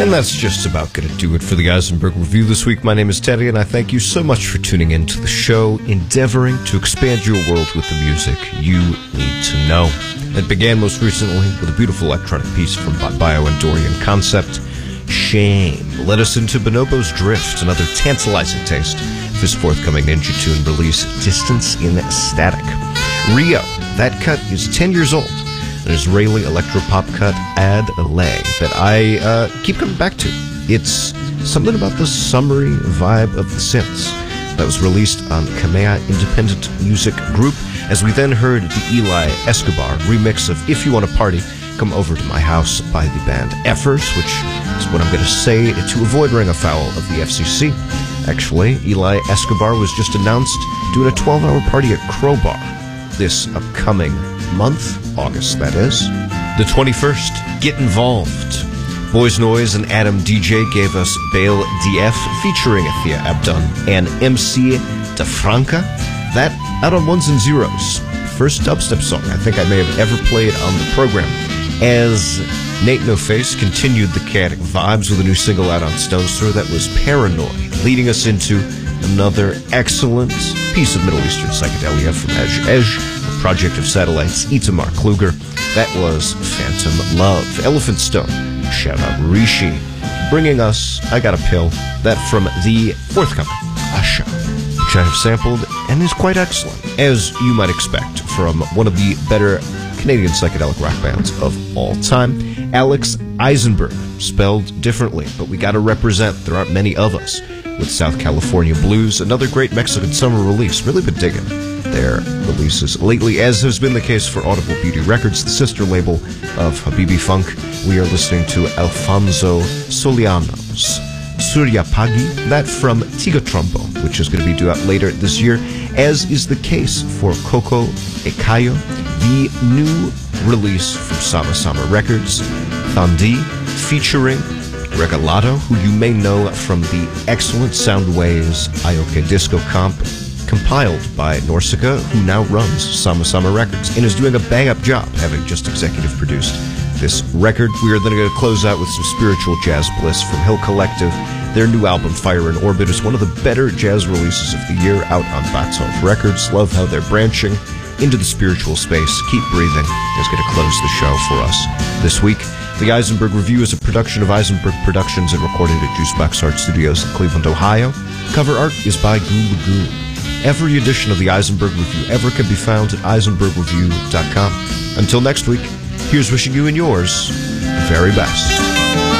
And that's just about going to do it for the Eisenberg Review this week. My name is Teddy, and I thank you so much for tuning in to the show, endeavoring to expand your world with the music you need to know. It began most recently with a beautiful electronic piece from Bio and Dorian Concept, Shame. Led us into Bonobo's Drift, another tantalizing taste of his forthcoming Ninja Tune release, Distance in Static. Rio, that cut is 10 years old. An Israeli electropop cut, Ad Lay, that I keep coming back to. It's something about the summery vibe of the synths. That was released on Kamea Independent Music Group, as we then heard the Eli Escobar remix of If You Want to Party, Come Over to My House by the band Effers, which is what I'm going to say to avoid running afoul of the FCC. Actually, Eli Escobar was just announced doing a 12-hour party at Crowbar this upcoming month, August that is. The 21st, Get Involved. Boys Noise and Adam DJ gave us Bale DF featuring Athea Abdon and MC DeFranca. That out on Ones and Zeros. First dubstep song I think I may have ever played on the program. As Nate No Face continued the chaotic vibes with a new single out on Stone's Throw, that was Paranoid, leading us into another excellent piece of Middle Eastern psychedelia from a project of satellites, Itamar Kluger. That was Phantom Love. Elephant Stone, shout out Rishi, bringing us I Got a Pill, that from the forthcoming Asha, which I have sampled and is quite excellent, as you might expect from one of the better Canadian psychedelic rock bands of all time. Alex Eisenberg, spelled differently, but we gotta represent. There aren't many of us. With South California Blues, another great Mexican summer release. Really been digging their releases lately, as has been the case for Audible Beauty Records, the sister label of Habibi Funk. We are listening to Alfonso Soliano's Suryapagi, that from Tiga Trombo, which is going to be due out later this year, as is the case for Coco Ekayo, the new release from Sama Sama Records, Thandi, featuring Regalado, who you may know from the excellent Soundwaves Ayoke Disco comp, compiled by Norsika, who now runs Sama Sama Records, and is doing a bang-up job, having just executive produced this record. We are then going to close out with some spiritual jazz bliss from Hill Collective. Their new album, Fire in Orbit, is one of the better jazz releases of the year, out on Batov Records. Love how they're branching into the spiritual space. Keep Breathing is going to close the show for us this week. The Eisenberg Review is a production of Eisenberg Productions and recorded at Juicebox Art Studios in Cleveland, Ohio. Cover art is by Goo Lagoon. Every edition of the Eisenberg Review ever can be found at eisenbergreview.com. Until next week, here's wishing you and yours the very best.